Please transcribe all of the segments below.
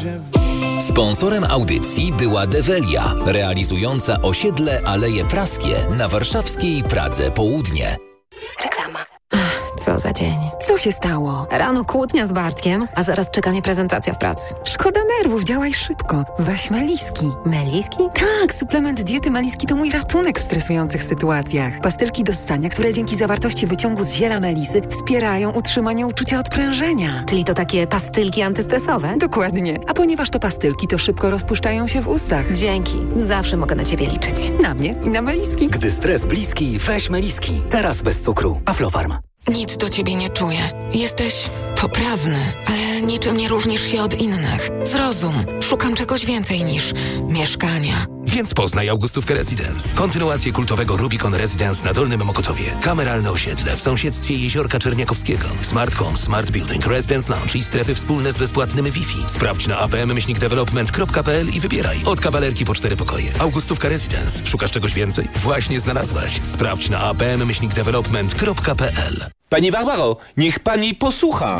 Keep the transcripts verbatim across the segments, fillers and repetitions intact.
Sponsorem audycji była Develia, realizująca osiedle Aleje Praskie na warszawskiej Pradze Południe. Reklama. Co za dzień. Co się stało? Rano kłótnia z Bartkiem, a zaraz czeka mnie prezentacja w pracy. Szkoda nerwów, działaj szybko. Weź Meliski. Meliski? Tak, suplement diety Meliski to mój ratunek w stresujących sytuacjach. Pastylki do ssania, które dzięki zawartości wyciągu z ziela melisy wspierają utrzymanie uczucia odprężenia. Czyli to takie pastylki antystresowe? Dokładnie. A ponieważ to pastylki, to szybko rozpuszczają się w ustach. Dzięki. Zawsze mogę na ciebie liczyć. Na mnie i na Meliski. Gdy stres bliski, weź Meliski. Teraz bez cukru. Aflofarm. Nic do ciebie nie czuję. Jesteś poprawny, ale niczym nie różnisz się od innych. Zrozum, szukam czegoś więcej niż mieszkania. Więc poznaj Augustówkę Residence. Kontynuację kultowego Rubicon Residence na Dolnym Mokotowie. Kameralne osiedle w sąsiedztwie Jeziorka Czerniakowskiego. Smart Home, Smart Building, Residence Lounge i strefy wspólne z bezpłatnym Wi-Fi. Sprawdź na a p m myślnik development kropka p l i wybieraj. Od kawalerki po cztery pokoje. Augustówka Residence. Szukasz czegoś więcej? Właśnie znalazłaś. Sprawdź na a p m myślnik development kropka p l. Pani Barbaro, niech pani posłucha.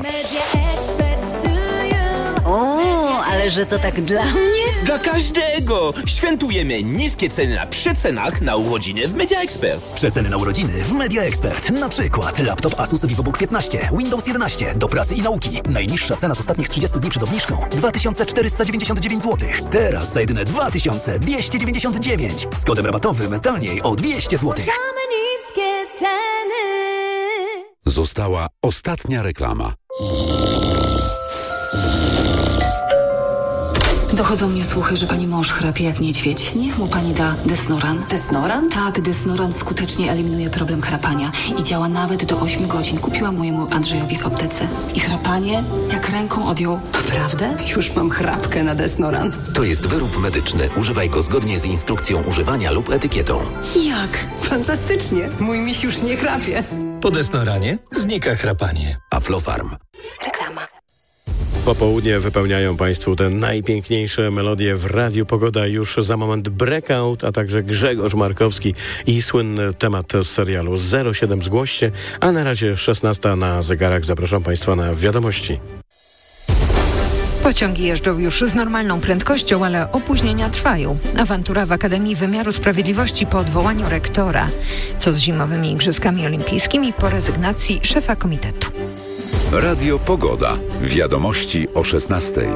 O, ale że to tak dla mnie? Dla każdego! Świętujemy niskie ceny na przecenach na urodziny w Media Expert. Przeceny na urodziny w Media Expert. Na przykład laptop Asus VivoBook piętnaście, Windows jedenaście do pracy i nauki. Najniższa cena z ostatnich trzydziestu dni przed obniżką dwa tysiące czterysta dziewięćdziesiąt dziewięć złotych. Teraz za jedyne dwa tysiące dwieście dziewięćdziesiąt dziewięć. Z kodem rabatowym taniej o dwieście złotych. niskie ceny. Została ostatnia reklama. Dochodzą mnie słuchy, że pani mąż chrapie jak niedźwiedź. Niech mu pani da Desnoran. Desnoran? Tak, Desnoran skutecznie eliminuje problem chrapania i działa nawet do ośmiu godzin. Kupiłam mojemu Andrzejowi w aptece. I chrapanie jak ręką odjął. Naprawdę? Już mam chrapkę na Desnoran. To jest wyrób medyczny. Używaj go zgodnie z instrukcją używania lub etykietą. Jak? Fantastycznie. Mój miś już nie chrapie. Po Desnoranie znika chrapanie. Aflofarm. Reklama. Popołudnie wypełniają Państwu te najpiękniejsze melodie w Radiu Pogoda. Już za moment Breakout, a także Grzegorz Markowski i słynny temat z serialu zero siedem zgłoście, a na razie szesnasta na zegarach. Zapraszam Państwa na wiadomości. Pociągi jeżdżą już z normalną prędkością, ale opóźnienia trwają. Awantura w Akademii Wymiaru Sprawiedliwości po odwołaniu rektora. Co z zimowymi Igrzyskami Olimpijskimi po rezygnacji szefa komitetu. Radio Pogoda. Wiadomości o szesnastej.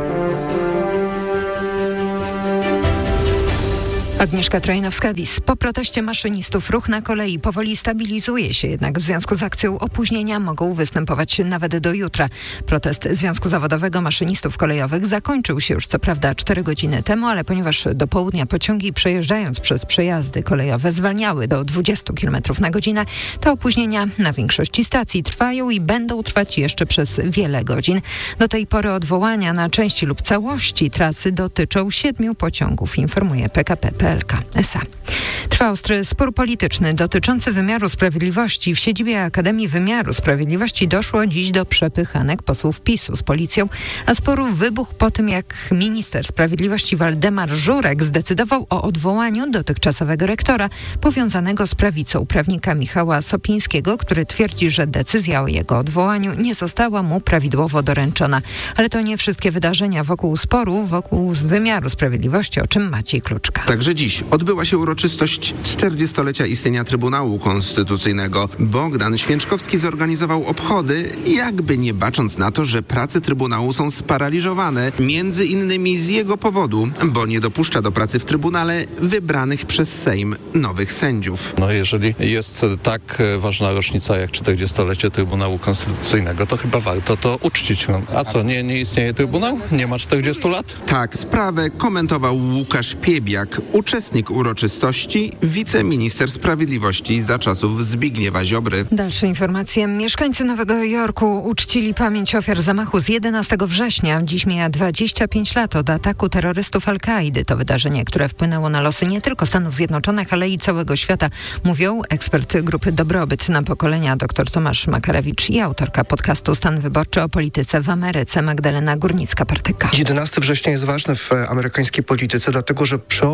Agnieszka Trojnowska-Wiss. Po proteście maszynistów ruch na kolei powoli stabilizuje się, jednak w związku z akcją opóźnienia mogą występować nawet do jutra. Protest Związku Zawodowego Maszynistów Kolejowych zakończył się już co prawda cztery godziny temu, ale ponieważ do południa pociągi przejeżdżając przez przejazdy kolejowe zwalniały do dwudziestu kilometrów na godzinę, te opóźnienia na większości stacji trwają i będą trwać jeszcze przez wiele godzin. Do tej pory odwołania na części lub całości trasy dotyczą siedmiu pociągów, informuje P K P P L K S A. Trwa ostry spór polityczny dotyczący wymiaru sprawiedliwości. W siedzibie Akademii Wymiaru Sprawiedliwości doszło dziś do przepychanek posłów PiSu z policją, a spór wybuchł po tym, jak minister sprawiedliwości Waldemar Żurek zdecydował o odwołaniu dotychczasowego rektora powiązanego z prawicą prawnika Michała Sopińskiego, który twierdzi, że decyzja o jego odwołaniu nie została mu prawidłowo doręczona. Ale to nie wszystkie wydarzenia wokół sporu, wokół wymiaru sprawiedliwości, o czym Maciej Kluczka. Także dziś odbyła się uroczystość czterdziestolecia istnienia Trybunału Konstytucyjnego. Bogdan Święczkowski zorganizował obchody, jakby nie bacząc na to, że prace Trybunału są sparaliżowane, między innymi z jego powodu, bo nie dopuszcza do pracy w Trybunale wybranych przez Sejm nowych sędziów. No jeżeli jest tak ważna rocznica jak czterdziestolecie Trybunału Konstytucyjnego, to chyba warto to uczcić. A co, nie, nie istnieje Trybunał? Nie ma czterdziestu lat? Tak, sprawę komentował Łukasz Piebiak, uczestnik uroczystości, wiceminister sprawiedliwości za czasów Zbigniewa Ziobry. Dalsze informacje. Mieszkańcy Nowego Jorku uczcili pamięć ofiar zamachu z jedenastego września. Dziś mija dwadzieścia pięć lat od ataku terrorystów Al-Kaidy. To wydarzenie, które wpłynęło na losy nie tylko Stanów Zjednoczonych, ale i całego świata, mówią ekspert grupy Dobrobyt na pokolenia dr Tomasz Makarewicz i autorka podcastu Stan Wyborczy o polityce w Ameryce Magdalena Górnicka-Partyka. jedenastego września jest ważny w amerykańskiej polityce, dlatego że przeorał ją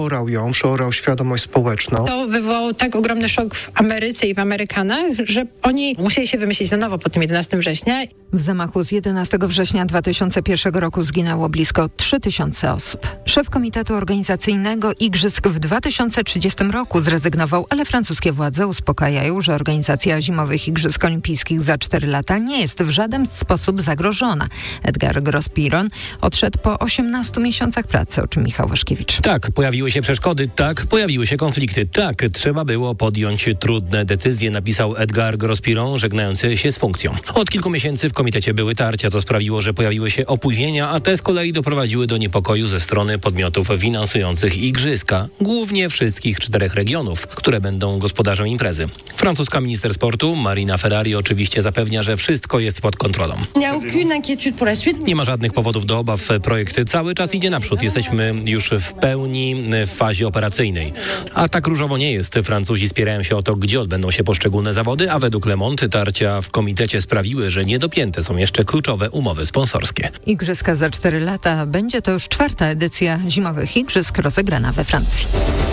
przeorał, przeorał świadomość społeczną. To wywołało tak ogromny szok w Ameryce i w Amerykanach, że oni musieli się wymyślić na nowo po tym jedenastego września. W zamachu z jedenastego września dwa tysiące pierwszego roku zginęło blisko trzy tysiące osób. Szef Komitetu Organizacyjnego Igrzysk w dwa tysiące trzydziestym roku zrezygnował, ale francuskie władze uspokajają, że organizacja zimowych Igrzysk Olimpijskich za cztery lata nie jest w żaden sposób zagrożona. Edgar Grospiron odszedł po osiemnastu miesiącach pracy, o czym Michał Waszkiewicz. Tak, pojawiły się przeszkody, tak, pojawiły się konflikty, tak, trzeba było podjąć trudne decyzje, napisał Edgar Grospiron, żegnający się z funkcją. Od kilku miesięcy w komitecie były tarcia, co sprawiło, że pojawiły się opóźnienia, a te z kolei doprowadziły do niepokoju ze strony podmiotów finansujących igrzyska, głównie wszystkich czterech regionów, które będą gospodarzem imprezy. Francuska minister sportu Marina Ferrari oczywiście zapewnia, że wszystko jest pod kontrolą. Nie ma żadnych powodów do obaw. Projekt cały czas idzie naprzód. Jesteśmy już w pełni w fazie operacyjnej. A tak różowo nie jest. Francuzi spierają się o to, gdzie odbędą się poszczególne zawody, a według Le Monde tarcia w komitecie sprawiły, że niedopięte są jeszcze kluczowe umowy sponsorskie. Igrzyska za cztery lata. Będzie to już czwarta edycja zimowych igrzysk rozegrana we Francji.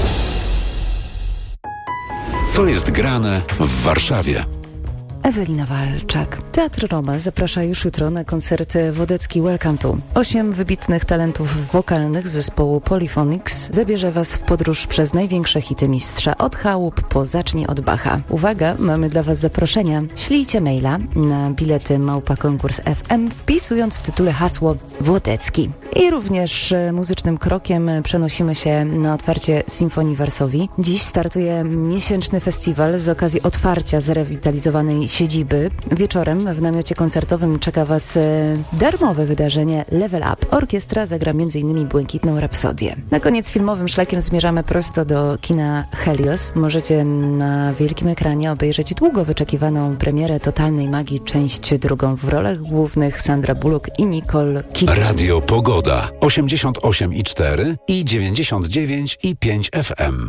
Co jest grane w Warszawie? Ewelina Walczak. Teatr Roma zaprasza już jutro na koncert Wodecki Welcome to. Osiem wybitnych talentów wokalnych zespołu Polyphonics zabierze Was w podróż przez największe hity mistrza od chałup po Zacznij od Bacha. Uwaga, mamy dla Was zaproszenia. Ślijcie maila na bilety małpa konkurs F M, wpisując w tytule hasło Wodecki. I również muzycznym krokiem przenosimy się na otwarcie Sinfonii Varsovii. Dziś startuje miesięczny festiwal z okazji otwarcia zrewitalizowanej siedziby. Wieczorem w namiocie koncertowym czeka Was darmowe wydarzenie Level Up. Orkiestra zagra między innymi Błękitną Rapsodię. Na koniec filmowym szlakiem zmierzamy prosto do kina Helios. Możecie na wielkim ekranie obejrzeć długo wyczekiwaną premierę Totalnej Magii, część drugą. W rolach głównych Sandra Bullock i Nicole Kidman. Radio Pogoda osiemdziesiąt osiem i cztery i dziewięćdziesiąt dziewięć i pięć F M.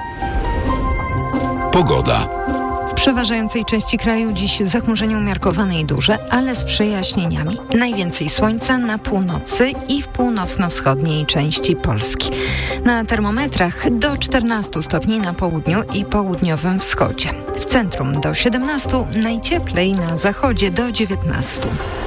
Pogoda. W przeważającej części kraju dziś zachmurzenie umiarkowane i duże, ale z przejaśnieniami. Najwięcej słońca na północy i w północno-wschodniej części Polski. Na termometrach do czternastu stopni na południu i południowym wschodzie. W centrum do siedemnastu, najcieplej na zachodzie do dziewiętnastu.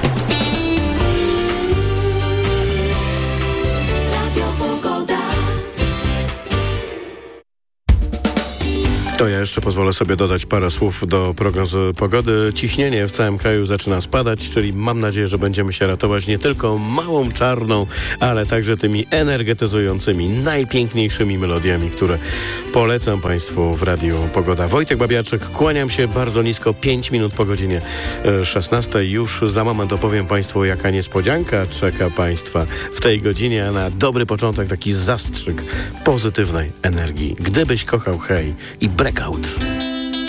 To ja jeszcze pozwolę sobie dodać parę słów do prognozy pogody. Ciśnienie w całym kraju zaczyna spadać, czyli mam nadzieję, że będziemy się ratować nie tylko małą czarną, ale także tymi energetyzującymi, najpiękniejszymi melodiami, które polecam Państwu w Radiu Pogoda. Wojtek Babiaczek, kłaniam się bardzo nisko, pięć minut po godzinie szesnastej. Już za moment opowiem Państwu, jaka niespodzianka czeka Państwa w tej godzinie, a na dobry początek taki zastrzyk pozytywnej energii. Gdybyś kochał hej i Breakout.